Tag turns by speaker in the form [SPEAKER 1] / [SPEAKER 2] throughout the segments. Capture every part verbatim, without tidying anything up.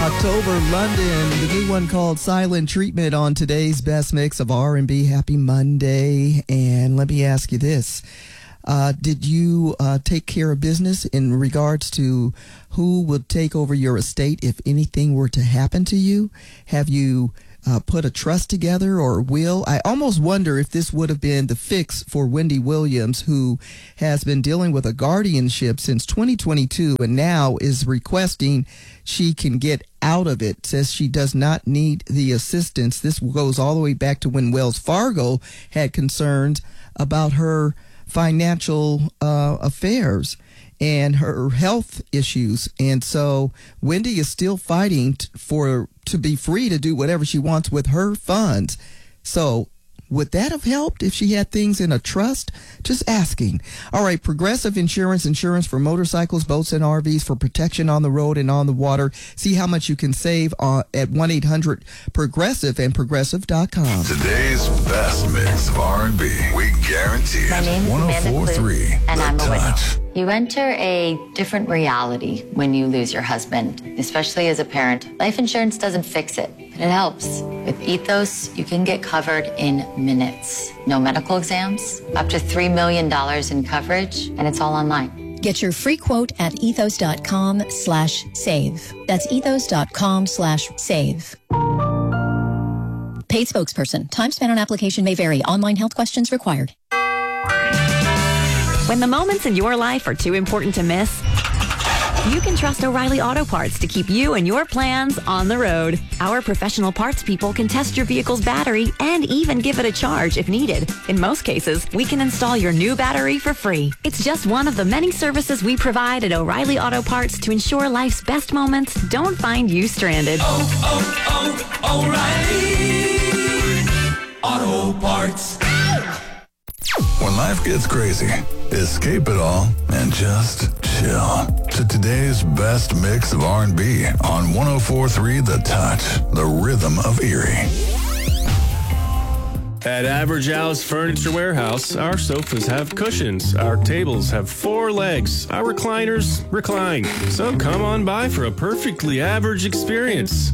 [SPEAKER 1] October London, the new one called Silent Treatment on today's best mix of R and B. Happy Monday. And let me ask you this. Uh, did you uh, take care of business in regards to who would take over your estate if anything were to happen to you? Have you uh, put a trust together or a will? I almost wonder if this would have been the fix for Wendy Williams, who has been dealing with a guardianship since twenty twenty-two and now is requesting she can get out of it, says she does not need the assistance. This goes all the way back to when Wells Fargo had concerns about her financial uh, affairs and her health issues. And so Wendy is still fighting t- for to be free to do whatever she wants with her funds. So would that have helped if she had things in a trust? Just asking. All right, Progressive Insurance, insurance for motorcycles, boats, and R Vs for protection on the road and on the water. See how much you can save uh, at one eight hundred progressive and progressive dot com.
[SPEAKER 2] Today's best mix of R and B. We guarantee it.
[SPEAKER 3] My name is Amanda
[SPEAKER 2] one oh four point three
[SPEAKER 3] and
[SPEAKER 2] The
[SPEAKER 3] I'm a widow.
[SPEAKER 2] Touch.
[SPEAKER 3] You enter a different reality when you lose your husband, especially as a parent. Life insurance doesn't fix it, but it helps. With Ethos, you can get covered in minutes. No medical exams, up to three million dollars in coverage, and it's all online.
[SPEAKER 4] Get your free quote at ethos.com slash save. That's ethos.com slash save. Paid spokesperson. Time spent on application may vary. Online health questions required.
[SPEAKER 5] When the moments in your life are too important to miss, you can trust O'Reilly Auto Parts to keep you and your plans on the road. Our professional parts people can test your vehicle's battery and even give it a charge if needed. In most cases, we can install your new battery for free. It's just one of the many services we provide at O'Reilly Auto Parts to ensure life's best moments don't find you stranded.
[SPEAKER 6] Oh, oh, oh, O'Reilly Auto Parts.
[SPEAKER 2] When life gets crazy, escape it all and just chill to today's best mix of R and B on one oh four point three The Touch, the rhythm of Erie.
[SPEAKER 7] At Average House Furniture Warehouse, our sofas have cushions, our tables have four legs, our recliners recline. So come on by for a perfectly average experience.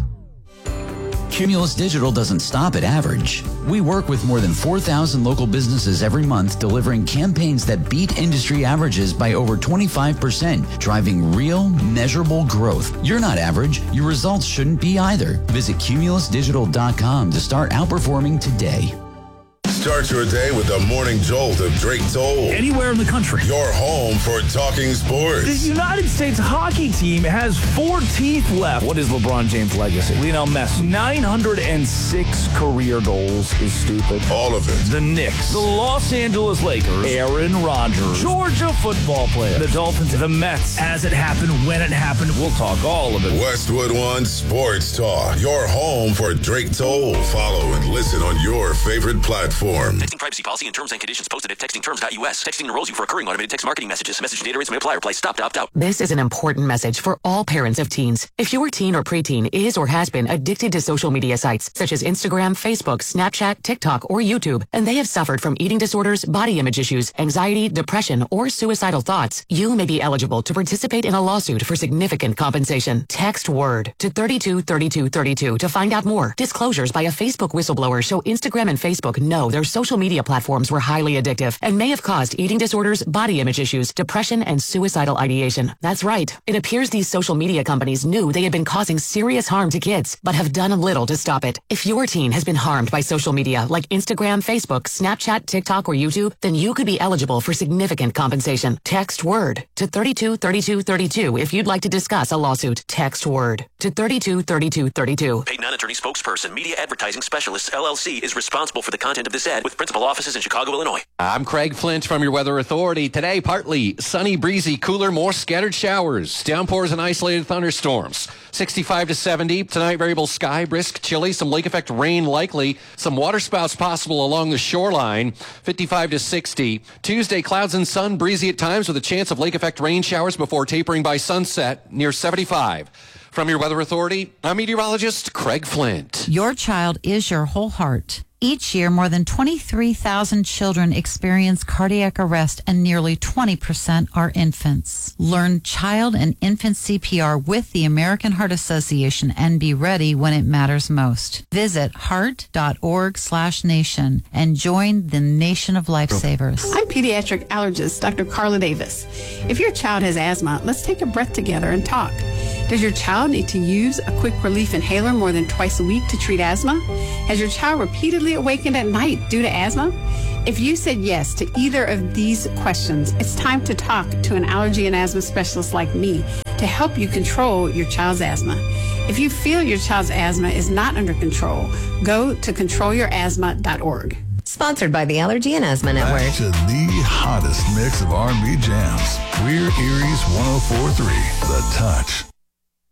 [SPEAKER 8] Cumulus Digital doesn't stop at average. We work with more than four thousand local businesses every month, delivering campaigns that beat industry averages by over twenty-five percent, driving real, measurable growth. You're not average. Your results shouldn't be either. Visit cumulus digital dot com to start outperforming today.
[SPEAKER 9] Start your day with the morning jolt of Drake Toll.
[SPEAKER 10] Anywhere in the country.
[SPEAKER 9] Your home for talking sports.
[SPEAKER 10] The United States hockey team has four teeth left. What is LeBron James' legacy? Lionel Messi. nine hundred six career goals is stupid.
[SPEAKER 9] All of it.
[SPEAKER 10] The Knicks. The Los Angeles Lakers. Aaron Rodgers. Georgia football player. The Dolphins. The Mets. As it happened, when it happened, we'll talk all of it.
[SPEAKER 9] Westwood One Sports Talk. Your home for Drake Toll. Follow and listen on your favorite platform.
[SPEAKER 11] Texting privacy policy and terms and conditions posted at texting terms dot U S. Texting enrolls you for recurring automated text marketing messages. Message data rates may apply. Reply stop to opt out.
[SPEAKER 12] This is an important message for all parents of teens. If your teen or preteen is or has been addicted to social media sites such as Instagram, Facebook, Snapchat, TikTok, or YouTube, and they have suffered from eating disorders, body image issues, anxiety, depression, or suicidal thoughts, you may be eligible to participate in a lawsuit for significant compensation. Text WORD to thirty-two thirty-two thirty-two to find out more. Disclosures by a Facebook whistleblower show Instagram and Facebook know their social media platforms were highly addictive and may have caused eating disorders, body image issues, depression, and suicidal ideation. That's right. It appears these social media companies knew they had been causing serious harm to kids, but have done little to stop it. If your teen has been harmed by social media like Instagram, Facebook, Snapchat, TikTok, or YouTube, then you could be eligible for significant compensation. Text WORD to thirty-two thirty-two thirty-two if you'd like to discuss a lawsuit. Text WORD to thirty-two thirty-two thirty-two.
[SPEAKER 11] Paid non-attorney spokesperson, Media Advertising Specialists, L L C, is responsible for the content of this ad with principal offices in Chicago, Illinois.
[SPEAKER 13] I'm Craig Flint from your Weather Authority. Today, partly sunny, breezy, cooler, more scattered showers, downpours and isolated thunderstorms. sixty-five to seventy. Tonight, variable sky, brisk, chilly, some lake effect rain likely, some water spouts possible along the shoreline. fifty-five to sixty. Tuesday, clouds and sun, breezy at times with a chance of lake effect rain showers before tapering by sunset near seventy-five. From your Weather Authority, I'm meteorologist Craig Flint.
[SPEAKER 14] Your child is your whole heart. Each year, more than twenty-three thousand children experience cardiac arrest, and nearly twenty percent are infants. Learn child and infant C P R with the American Heart Association and be ready when it matters most. Visit heart.org slash nation and join the nation of lifesavers.
[SPEAKER 15] I'm pediatric allergist Doctor Carla Davis. If your child has asthma, let's take a breath together and talk. Does your child need to use a quick relief inhaler more than twice a week to treat asthma? Has your child repeatedly awakened at night due to asthma? If you said yes to either of these questions, it's time to talk to an allergy and asthma specialist like me to help you control your child's asthma. If you feel your child's asthma is not under control, go to control your asthma dot org.
[SPEAKER 16] Sponsored by the Allergy and Asthma Network.
[SPEAKER 2] Back to the hottest mix of R and B jams. We're Erie's one oh four point three, The Touch.